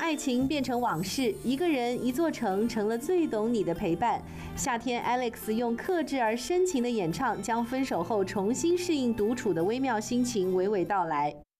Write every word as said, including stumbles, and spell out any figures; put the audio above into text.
爱情变成往事，一个人一座城成了最懂你的陪伴。夏天 ，Alex 用克制而深情的演唱，将分手后重新适应独处的微妙心情娓娓道来。